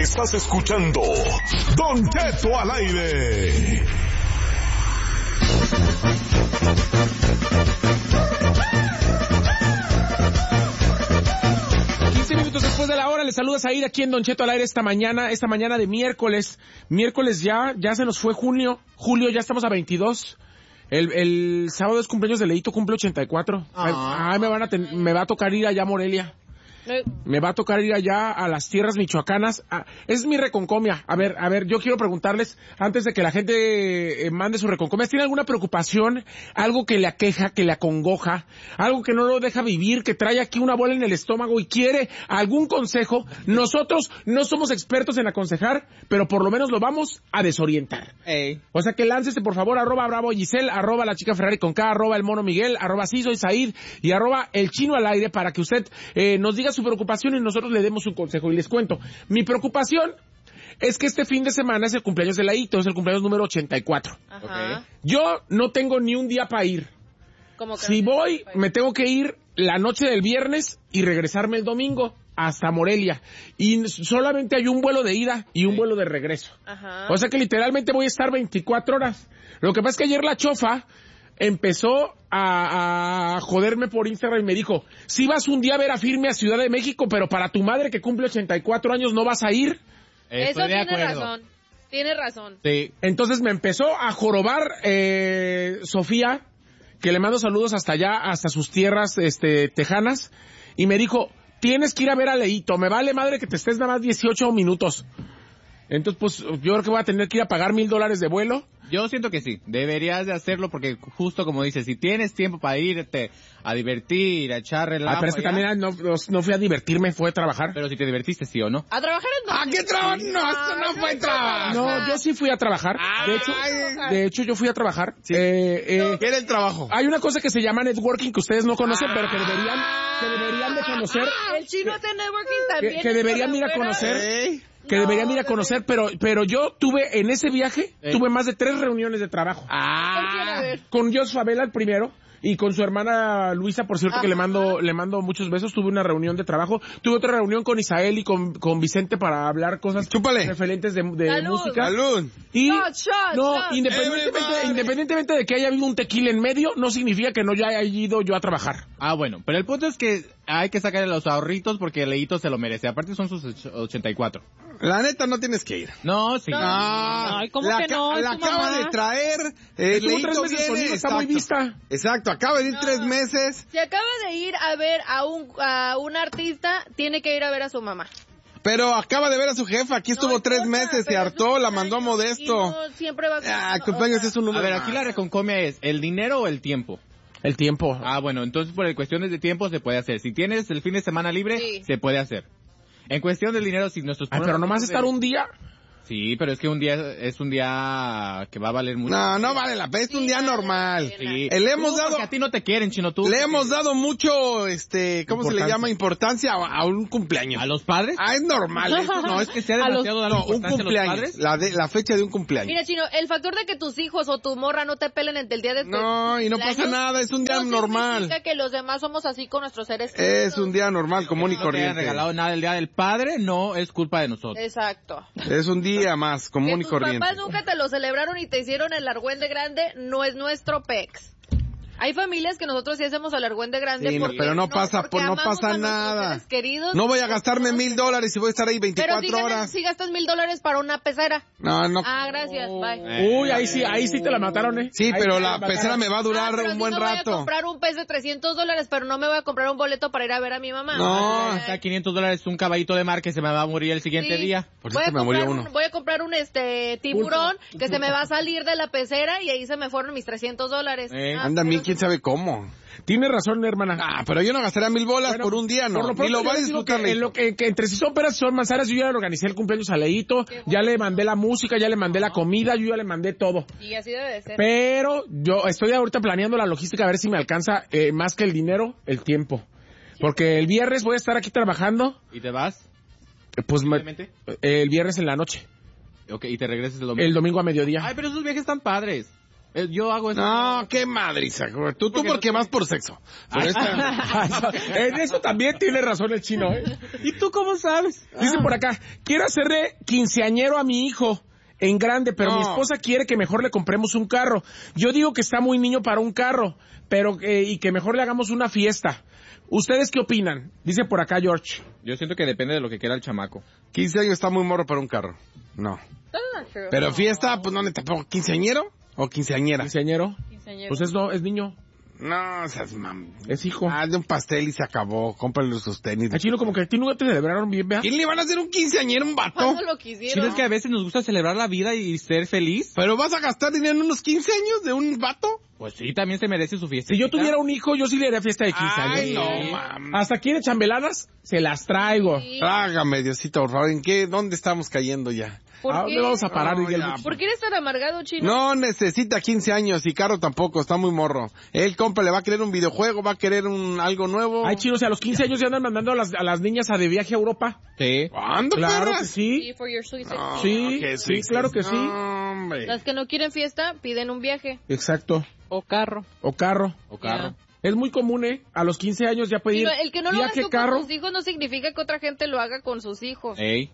Estás escuchando Don Cheto al aire. Después de la hora, les saluda Zahir aquí en Don Cheto al aire esta mañana de miércoles. Miércoles ya se nos fue julio, ya estamos a 22. El sábado es cumpleaños de Leito, cumple 84. Me va a tocar ir allá a Morelia. Me va a tocar ir allá a las tierras michoacanas. Es mi reconcomia. A ver, yo quiero preguntarles, antes de que la gente mande su reconcomia, ¿tiene alguna preocupación? Algo que le aqueja, que le acongoja, algo que no lo deja vivir, que trae aquí una bola en el estómago y quiere algún consejo. Nosotros no somos expertos en aconsejar, pero por lo menos lo vamos a desorientar. Ey. O sea que láncese por favor, @Bravo Giselle, @La Chica Ferrari con K, @El Mono Miguel, @Sí Soy Zahir y @El Chino al aire para que usted nos diga su preocupación y nosotros le demos un consejo. Y les cuento, mi preocupación es que este fin de semana es el cumpleaños de Leito, es el cumpleaños número 84. Ajá. Yo no tengo ni un día para ir. ¿Cómo que Si no voy, me tengo que ir la noche del viernes y regresarme el domingo hasta Morelia. Y solamente hay un vuelo de ida y un vuelo de regreso. Ajá. O sea que literalmente voy a estar 24 horas. Lo que pasa es que ayer la chofa empezó a joderme por Instagram y me dijo, si vas un día a ver a Firme a Ciudad de México, pero para tu madre que cumple 84 años no vas a ir. Eso tiene razón. Sí. Entonces me empezó a jorobar Sofía, que le mando saludos hasta allá, hasta sus tierras tejanas, y me dijo, tienes que ir a ver a Leito, me vale madre que te estés nada más 18 minutos. Entonces, pues, yo creo que voy a tener que ir a pagar $1,000 de vuelo. Yo siento que sí, deberías de hacerlo porque justo como dices, si tienes tiempo para irte a divertir, a echar relajo. Pero es que también no fui a divertirme, fue a trabajar. Pero si te divertiste, ¿sí o no? ¿A trabajar en dónde? ¿A qué trabajo? No, esto no fue trabajo. No, yo sí fui a trabajar. De hecho, yo fui a trabajar. Sí. ¿Qué era el trabajo? Hay una cosa que se llama networking que ustedes no conocen, pero que deberían de conocer. El chino hace networking también. Que deberían ir a conocer. Que deberían ir a conocer, pero yo tuve, en ese viaje, tuve más de 3 reuniones de trabajo. Con Jos Favela el primero, y con su hermana Luisa, por cierto, que le mando muchos besos. Tuve una reunión de trabajo. Tuve otra reunión con Isael y con Vicente para hablar cosas referentes de música. ¡Salud! Y Shot. independientemente de que haya habido un tequila en medio, no significa que no ya haya ido yo a trabajar. Bueno, pero el punto es que hay que sacarle los ahorritos porque Leito se lo merece. Aparte son sus 84. La neta no tienes que ir. No, sí. Ay, ¿cómo que no? La acaba de traer. Estuvo 3 Leito meses conmigo, viene, está muy vista. Exacto, acaba de ir 3 meses. Si acaba de ir a ver a un artista, tiene que ir a ver a su mamá. Pero acaba de ver a su jefa, aquí estuvo 3 meses, se hartó, la mandó a Modesto. No, siempre va cumpleaños es un número. A ver, aquí la reconcomia es, ¿el dinero o el tiempo? El tiempo. Bueno, entonces por cuestiones de tiempo se puede hacer. Si tienes el fin de semana libre, se puede hacer. En cuestión del dinero, si nuestros... pero nomás estar un día... Sí, pero es que un día que va a valer mucho. No vale la pena, es un día normal. Sí. Le hemos dado... Porque a ti no te quieren, Chino, tú. Le hemos dado mucho, ¿cómo se le llama? Importancia a un cumpleaños. ¿A los padres? Es normal. No, es que sea demasiado dar un importancia cumpleaños. a los padres. La fecha de un cumpleaños. Mira, Chino, el factor de que tus hijos o tu morra no te pelen el día de tu No, y no pasa nada, es un día normal. No significa que los demás somos así con nuestros seres queridos. Es un día normal, común y corriente. No te hayan regalado nada el día del padre, no es culpa de nosotros. Exacto. Es un día más, común y corriente. Que tus papás nunca te lo celebraron y te hicieron el argüende grande, no es nuestro pex. Hay familias que nosotros sí hacemos el argüende grande, sí, porque no pasa nada. Queridos, no voy a gastarme $1,000 y voy a estar ahí 24 horas. Si gastas $1,000 para una pecera. No. Gracias, bye. Uy, ahí sí te la mataron, Sí, pero la pecera me va a durar un buen rato. Voy a comprar un pez de $300, pero no me voy a comprar un boleto para ir a ver a mi mamá. No. Está $500 un caballito de mar que se me va a morir el siguiente día. Por eso me murió uno. Voy a comprar un tiburón que se me va a salir de la pecera y ahí se me fueron mis $300. Anda a mí, quién sabe cómo. Tienes razón, hermana. Pero yo no gastaría $1,000 por un día, no. Ni lo va a disfrutar. Que entre si son peras y son manzanas, yo ya le organicé el cumpleaños a Leito, ya le mandé la música, ya le mandé la comida, yo ya le mandé todo. Y así debe de ser. Pero yo estoy ahorita planeando la logística a ver si me alcanza más que el dinero, el tiempo. Porque el viernes voy a estar aquí trabajando. ¿Y te vas? Pues el viernes en la noche. Ok, y te regresas el domingo. El domingo a mediodía. Ay, pero esos viajes están padres. Yo hago eso. No, qué madriza. Tú porque vas por sexo. Pero En eso también tiene razón el chino, ¿eh? ¿Y tú cómo sabes? Dice por acá, quiero hacerle quinceañero a mi hijo en grande, pero No. mi esposa quiere que mejor le compremos un carro. Yo digo que está muy niño para un carro, pero y que mejor le hagamos una fiesta. ¿Ustedes qué opinan? Dice por acá George. Yo siento que depende de lo que quiera el chamaco. 15 años está muy morro para un carro. No. That's not true. Pero fiesta, pues no, tampoco. ¿Quinceañero o quinceañera? ¿Quinceañero? Quinceañero. Pues es niño, No, o sea, mam. es hijo. Hazle un pastel y se acabó. Cómprale sus tenis. Al chino como que a ti nunca te celebraron bien, ¿verdad? ¿Quién le van a hacer un quinceañero a un vato? ¿Cuándo lo Chino, quisieron? es que a veces nos gusta celebrar la vida y ser feliz. ¿Pero vas a gastar dinero en unos 15 años de un vato? Pues sí, también se merece su fiesta. Si yo tuviera un hijo, yo sí le haría fiesta de 15 años. Ay, no, mam. Hasta quiere chambeladas, se las traigo. Sí. Trágame, Diosito, por favor. ¿Dónde estamos cayendo ya? ¿Por ¿A qué? dónde vamos a parar? No, Diría el ya. muchacho? ¿Por qué eres tan amargado, Chino? No necesita 15 años y Caro tampoco, está muy morro. Él le va a querer un videojuego, va a querer algo nuevo. Ay, chinos, a los 15 años ya andan mandando a las niñas a de viaje a Europa. Sí. ¿Cuándo, Claro perras? que sí. Sí, for your sweet No, 16. Sí, qué sí, sweet. claro que sí. No, hombre. Las que no quieren fiesta, piden un viaje. Exacto. O carro. O carro. O carro. Es muy común, ¿eh? A los 15 años ya pedir El que no lo hagas viaje, tú carro. con tus hijos no significa que otra gente lo haga con sus hijos. Ey.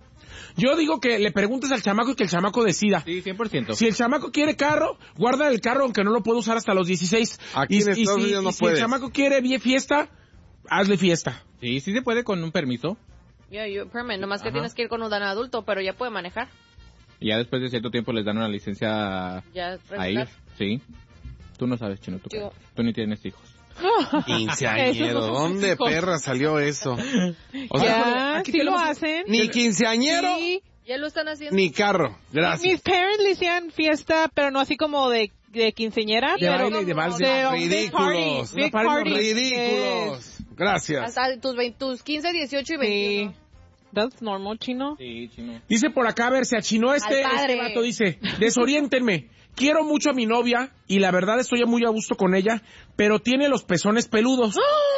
Yo digo que le preguntes al chamaco y que el chamaco decida. Sí, 100%. Si el chamaco quiere carro, guarda el carro aunque no lo puede usar hasta los 16. Aquí en Estados Unidos no si el puedes. chamaco quiere fiesta, hazle fiesta. Sí, sí se puede con un permiso. Permit, nomás que tienes que ir con un adulto, pero ya puede manejar. Y ya después de cierto tiempo les dan una licencia Ya a ir. regular. Sí. Tú no sabes, Chino, Yo- tú ni tienes hijos. Quinceañero, ¿dónde perra salió eso? O sea, Ya, aquí sí lo tenemos- hacen. ni quinceañero, Sí. Ya lo están haciendo. ni carro. Gracias. Mis parents le hacían fiesta, pero no así como de quinceañera. De pero baile y de vals. de Ridículos. big party, big Una party party. Ridículos. Gracias. Hasta tus 15, 18 y Sí. 21. That's normal, Chino. Sí, Chino. Dice por acá, a ver, se achinó este padre. vato, dice, desoriéntenme. Quiero mucho a mi novia y la verdad estoy muy a gusto con ella, pero tiene los pezones peludos.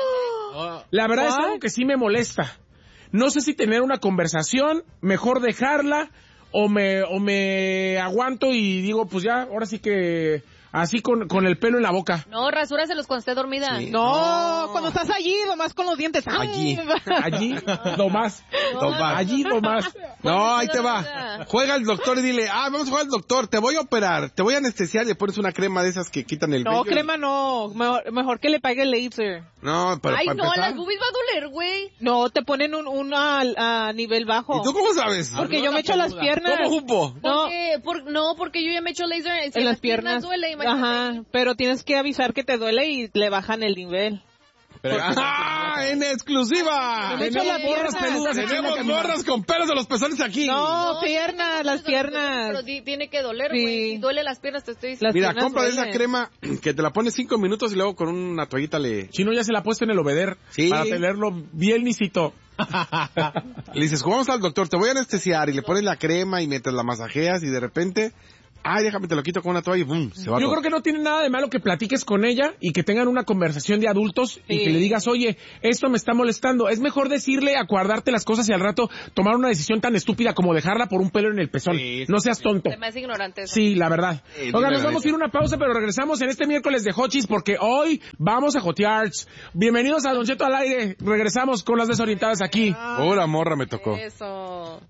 La verdad es What? algo que sí me molesta. No sé si tener una conversación, mejor dejarla, o me aguanto y digo, pues ya, ahora sí que así con el pelo en la boca. No, rasúraselos cuando esté dormida. Sí. No, cuando estás allí, nomás con los dientes. Allí. Allí, lo más. Allí, lo más. No, ahí te va. Juega al doctor y dile, vamos a jugar al doctor, te voy a operar, te voy a anestesiar y le pones una crema de esas que quitan el No, vello. crema no. Mejor que le pague el laser. No, pero Ay, para no, empezar. las boobies va a doler, güey. No, te ponen una a nivel bajo. ¿Y tú cómo sabes? Porque yo me echo las piernas. ¿Cómo supo? No, Porque yo ya me he hecho laser. Si en las piernas. duele, imagínate. Ajá, pero tienes que avisar que te duele y le bajan el nivel. Pero, ¡En exclusiva! Me echo las Tenemos piernas. peludas aquí en la Tenemos cabina. morras con pelos de los pezones aquí. No, piernas, las piernas. Pero tiene que doler, Sí. güey. Si duele las piernas, te estoy diciendo. Las Mira, piernas compra de esa duelen. crema que te la pones 5 minutos y luego con una toallita le Chino ya se la ha puesto en el obeder Sí. para tenerlo bien lisito. dices, vamos al doctor, te voy a anestesiar y le pones la crema y mientras la masajeas y de repente, déjame te lo quito con una toalla y ¡bum! Se va Yo todo. creo que no tiene nada de malo que platiques con ella y que tengan una conversación de adultos y Sí. que le digas, oye, esto me está molestando. Es mejor decirle, acuerdarte las cosas y al rato tomar una decisión tan estúpida como dejarla por un pelo en el pezón. Sí, No seas tonto. Se me hace ignorante eso. Sí, la verdad. Sí, Oigan, sí, nos la vamos a neta. ir a una pausa, pero regresamos en este miércoles de Hochis porque hoy vamos a jotear. Bienvenidos a Don Cheto al aire. Regresamos con las desorientadas aquí. Pura morra me tocó. Eso.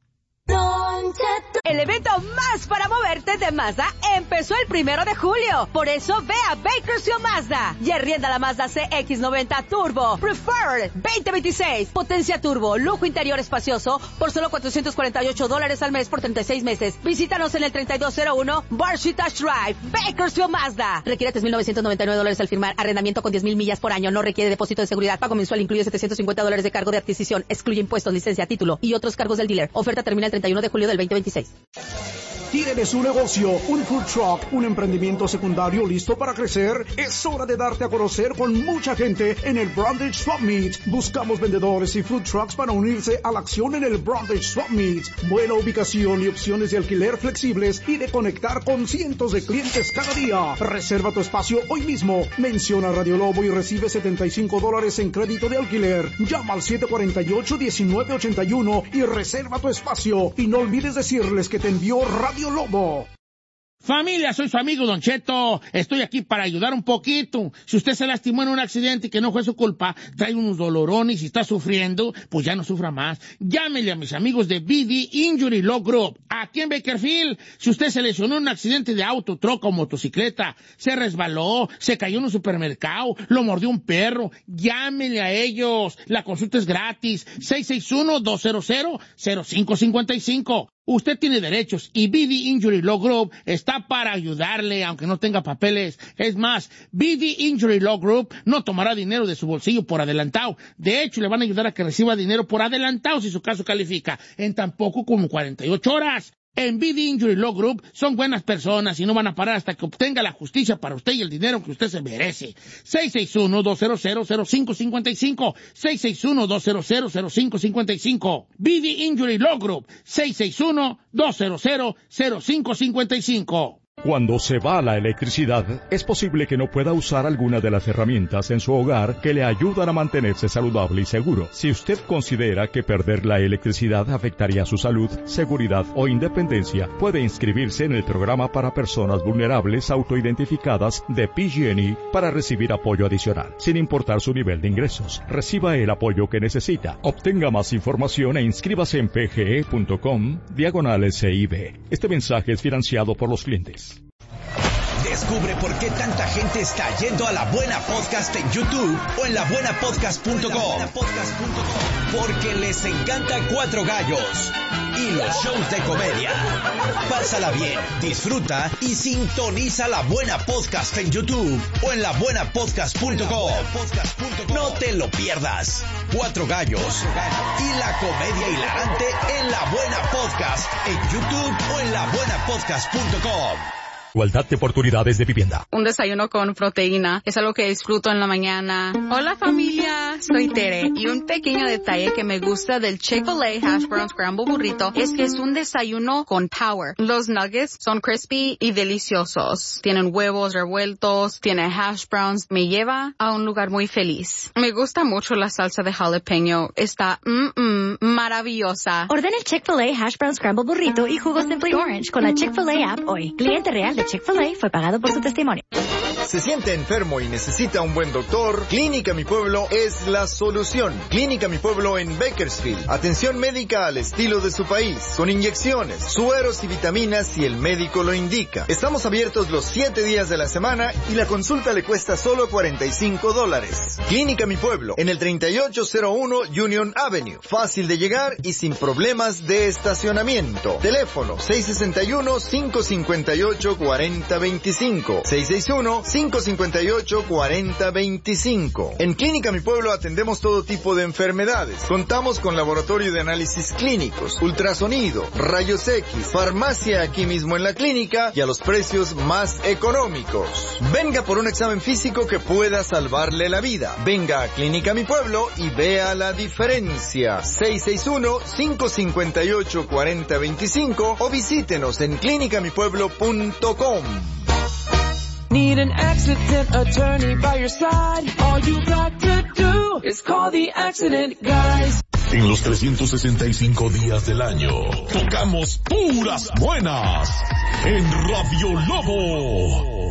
El evento más para moverte de Mazda empezó el 1 de julio. Por eso ve a Bakersfield Mazda y arrienda la Mazda CX-90 Turbo Preferred 2026. Potencia turbo, lujo interior espacioso por solo $448 al mes por 36 meses. Visítanos en el 3201 Barshit Dash Drive, Bakersfield Mazda. Requiere $3,999 al firmar. Arrendamiento con 10,000 millas por año. No requiere depósito de seguridad. Pago mensual incluye $750 de cargo de adquisición. Excluye impuestos, licencia, título y otros cargos del dealer. Oferta termina el 31 de julio del 2026. ¿Tienes su negocio, un food truck, un emprendimiento secundario listo para crecer? Es hora de darte a conocer con mucha gente en el Brandage Swap Meet. Buscamos vendedores y food trucks para unirse a la acción en el Brandage Swap Meet. Buena ubicación y opciones de alquiler flexibles y de conectar con cientos de clientes cada día. Reserva tu espacio hoy mismo. Menciona Radio Lobo y recibe $75 en crédito de alquiler. Llama al 748-1981 y reserva tu espacio. Y no olvides decirles que te envió Radio Lobo. Familia, soy su amigo Don Cheto. Estoy aquí para ayudar un poquito. Si usted se lastimó en un accidente y que no fue su culpa, trae unos dolorones y está sufriendo, pues ya no sufra más. Llámele a mis amigos de BD Injury Law Group. Aquí en Bakersfield, si usted se lesionó en un accidente de auto, troca o motocicleta, se resbaló, se cayó en un supermercado, lo mordió un perro, llámele a ellos. La consulta es gratis. 661-200-0555. Usted tiene derechos y BD Injury Law Group está para ayudarle, aunque no tenga papeles. Es más, BD Injury Law Group no tomará dinero de su bolsillo por adelantado. De hecho, le van a ayudar a que reciba dinero por adelantado si su caso califica, en tan poco como 48 horas. En BD Injury Law Group son buenas personas y no van a parar hasta que obtenga la justicia para usted y el dinero que usted se merece. 661-200-0555. 661-200-0555. BD Injury Law Group. 661-200-0555. Cuando se va la electricidad, es posible que no pueda usar alguna de las herramientas en su hogar que le ayudan a mantenerse saludable y seguro. Si usted considera que perder la electricidad afectaría su salud, seguridad o independencia, puede inscribirse en el programa para personas vulnerables autoidentificadas de PG&E para recibir apoyo adicional, sin importar su nivel de ingresos. Reciba el apoyo que necesita. Obtenga más información e inscríbase en pge.com/SIB. Este mensaje es financiado por los clientes. Descubre por qué tanta gente está yendo a La Buena Podcast en YouTube o en labuenapodcast.com. Porque les encanta Cuatro Gallos y los shows de comedia. Pásala bien, disfruta y sintoniza La Buena Podcast en YouTube o en labuenapodcast.com. No te lo pierdas. Cuatro Gallos y la comedia hilarante en La Buena Podcast en YouTube o en labuenapodcast.com. Igualdad de oportunidades de vivienda. Un desayuno con proteína es algo que disfruto en la mañana. Hola familia, soy Tere y un pequeño detalle que me gusta del Chick-fil-A Hash Brown Scramble Burrito es que es un desayuno con power. Los nuggets son crispy y deliciosos. Tienen huevos revueltos, tiene hash browns. Me lleva a un lugar muy feliz. Me gusta mucho la salsa de jalapeño. Está maravillosa. Ordena el Chick-fil-A Hash Brown Scramble Burrito y jugo Simply Orange con la Chick-fil-A app hoy. Cliente real de Chick-fil-A fue pagado por su testimonio. ¿Se siente enfermo y necesita un buen doctor? Clínica Mi Pueblo es la solución. Clínica Mi Pueblo en Bakersfield. Atención médica al estilo de su país, con inyecciones, sueros y vitaminas si el médico lo indica. Estamos abiertos los 7 días de la semana y la consulta le cuesta solo $45. Clínica Mi Pueblo, en el 3801 Union Avenue. Fácil de llegar y sin problemas de estacionamiento. Teléfono 661-558-4025. 661-558-4025. En Clínica Mi Pueblo atendemos todo tipo de enfermedades. Contamos con laboratorio de análisis clínicos, ultrasonido, rayos X, farmacia aquí mismo en la clínica y a los precios más económicos. Venga por un examen físico que pueda salvarle la vida. Venga a Clínica Mi Pueblo y vea la diferencia. 661-558-4025 o visítenos en clinicamipueblo.com. Need an accident attorney by your side. All you got to do is call the accident guys. En los 365 días del año, tocamos puras buenas en Radio Lobo.